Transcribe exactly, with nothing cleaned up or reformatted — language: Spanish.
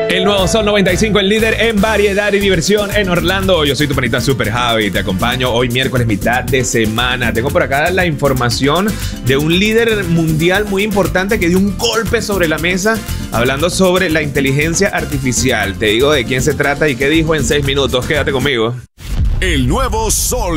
El nuevo Sol noventa y cinco, el líder en variedad y diversión en Orlando. Yo soy tu panita Super Javi, te acompaño hoy miércoles, mitad de semana. Tengo por acá la información de un líder mundial muy importante que dio un golpe sobre la mesa hablando sobre la inteligencia artificial. Te digo de quién se trata y qué dijo en seis minutos. Quédate conmigo. El nuevo Sol